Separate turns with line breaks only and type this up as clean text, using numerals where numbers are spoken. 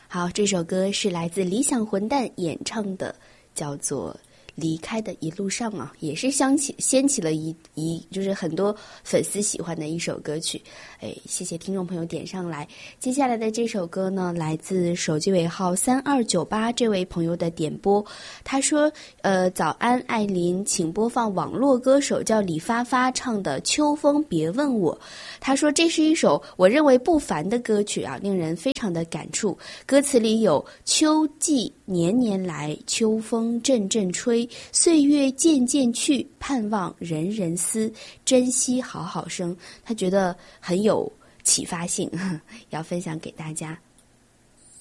好，这首歌是来自理想混蛋演唱的，叫做离开的一路上啊，也是掀起了就是很多粉丝喜欢的一首歌曲。谢谢听众朋友点上来。接下来的这首歌呢，来自手机尾号3298这位朋友的点播。他说早安艾琳，请播放网络歌手叫李发发唱的秋风别问我。他说这是一首我认为不凡的歌曲啊，令人非常的感触。歌词里有秋季年年来，秋风阵阵吹，岁月渐渐去，盼望人人思，珍惜好好生。他觉得很有启发性，要分享给大家。